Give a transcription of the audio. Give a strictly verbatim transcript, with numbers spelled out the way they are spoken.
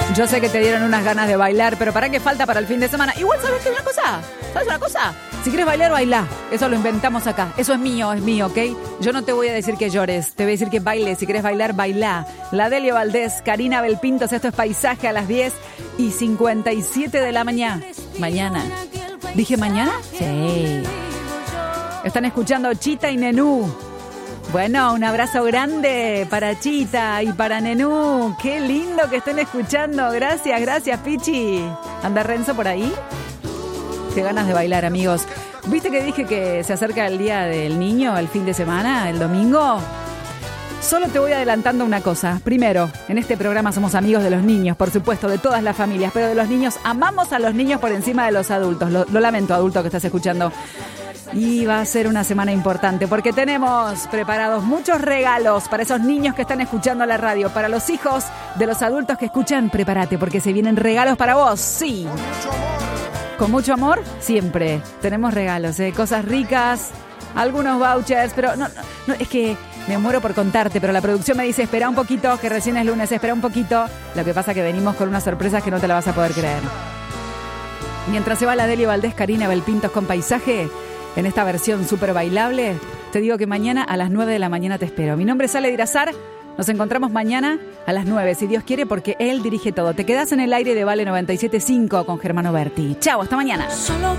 Yo sé que te dieron unas ganas de bailar, pero ¿para qué falta para el fin de semana? Igual, ¿sabes qué? Una cosa, ¿sabes una cosa? Si quieres bailar, bailá. Eso lo inventamos acá. Eso es mío, es mío, ¿ok? Yo no te voy a decir que llores, te voy a decir que bailes. Si quieres bailar, bailá. La Delio Valdés, Karina Belpintos, esto es Paisaje a las diez y cincuenta y siete de la mañana. Mañana. ¿Dije mañana? Sí. Están escuchando Chita y Nenú. Bueno, un abrazo grande para Chita y para Nenú. Qué lindo que estén escuchando. Gracias, gracias, Pichi. ¿Anda Renzo por ahí? Qué ganas de bailar, amigos. ¿Viste que dije que se acerca el Día del Niño, el fin de semana, el domingo? Solo te voy adelantando una cosa. Primero, en este programa somos amigos de los niños, por supuesto, de todas las familias, pero de los niños, amamos a los niños por encima de los adultos. Lo, lo lamento, adulto que estás escuchando. Y va a ser una semana importante porque tenemos preparados muchos regalos para esos niños que están escuchando la radio, para los hijos de los adultos que escuchan. Prepárate porque se vienen regalos para vos, sí. Con mucho amor, siempre. Tenemos regalos, ¿eh? Cosas ricas, algunos vouchers, pero no, no, no, es que me muero por contarte, pero la producción me dice, espera un poquito, que recién es lunes, espera un poquito. Lo que pasa que venimos con unas sorpresas que no te la vas a poder creer. Mientras se va la Delio Valdés, Karina Belpintos con Paisaje, en esta versión súper bailable, te digo que mañana a las nueve de la mañana te espero. Mi nombre es Ale Dirazar. Nos encontramos mañana a las nueve, si Dios quiere, porque él dirige todo. Te quedás en el aire de Vale noventa y siete punto cinco con Germano Berti. Chau, hasta mañana. Solo